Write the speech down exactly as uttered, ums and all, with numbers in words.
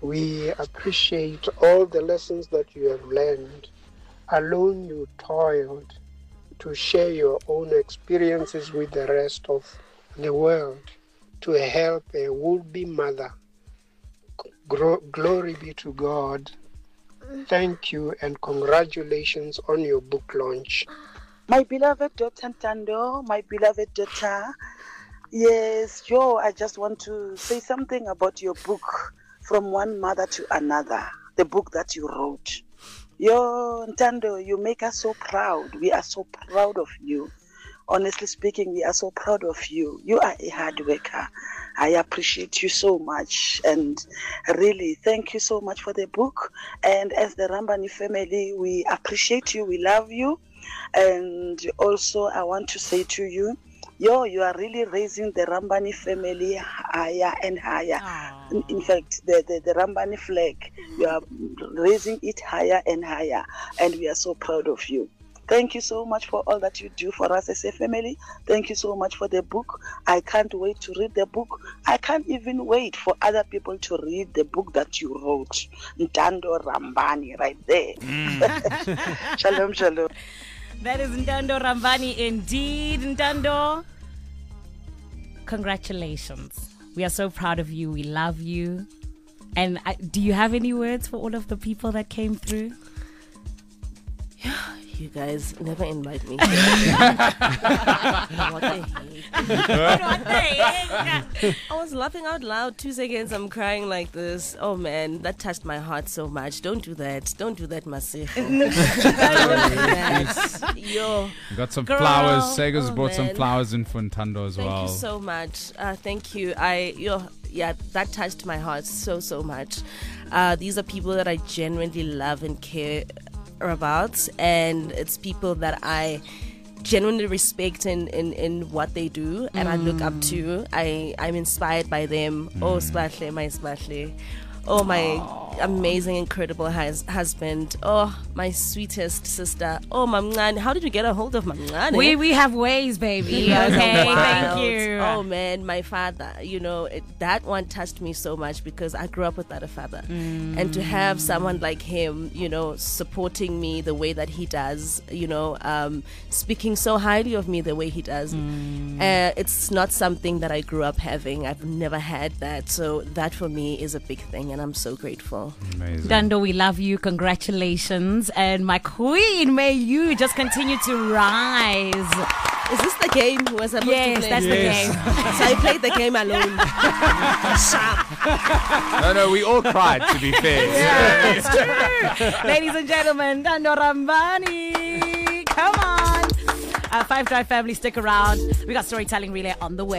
We appreciate all the lessons that you have learned. Alone you toiled to share your own experiences with the rest of the world to help a would-be mother. Gro- glory be to God. Thank you and congratulations on your book launch. My beloved daughter Ntando, my beloved daughter, yes, Joe, I just want to say something about your book, From One Mother to Another, the book that you wrote. Yo, Ntando, you make us so proud. We are so proud of you. Honestly speaking, we are so proud of you. You are a hard worker. I appreciate you so much. And really, thank you so much for the book. And as the Rambani family, we appreciate you. We love you. And also, I want to say to you, yo, you are really raising the Rambani family higher and higher. In, in fact, the, the, the Rambani flag, you are raising it higher and higher. And we are so proud of you. Thank you so much for all that you do for us as a family. Thank you so much for the book. I can't wait to read the book. I can't even wait for other people to read the book that you wrote. Ntando Rambani, right there. Mm. Shalom, shalom. That is Ntando Rambani indeed. Ntando, congratulations. We are so proud of you. We love you. And I, do you have any words for all of the people that came through? You guys never invite me. What the heck? What the heck? I was laughing out loud. Two seconds, I'm crying like this. Oh man, that touched my heart so much. Don't do that. Don't do that, Masih. Don't do that. Yo. We got some Girl. flowers. Sega's Oh, brought some man. flowers in for Ntando as Thank well. you so much. Uh, thank you. I, yo, yeah, that touched my heart so, so much. Uh, these are people that I genuinely love and care about, and it's people that I genuinely respect in, in, in what they do and mm. I look up to. I, I'm inspired by them. Mm. Oh, Spahle, my Spahle. Oh, my Aww. amazing, incredible hus- husband. Oh, my sweetest sister. Oh, Mamngane. How did you get a hold of Mamngane? We we have ways, baby. Okay, thank you. Oh, man, my father. You know, it, that one touched me so much because I grew up without a father. Mm. And to have someone like him, you know, supporting me the way that he does, you know, um, speaking so highly of me the way he does, mm. uh, it's not something that I grew up having. I've never had that. So that for me is a big thing. And I'm so grateful. Amazing. Ntando, we love you. Congratulations. And my queen, may you just continue to rise. Is this the game we're supposed yes, to play? That's yes, that's the game. So I played the game alone. No, no, we all cried, to be fair. Yeah, that's true. Ladies and gentlemen, Ntando Rambani. Come on. Uh, Five Drive family, stick around. We got Storytelling Relay on the way.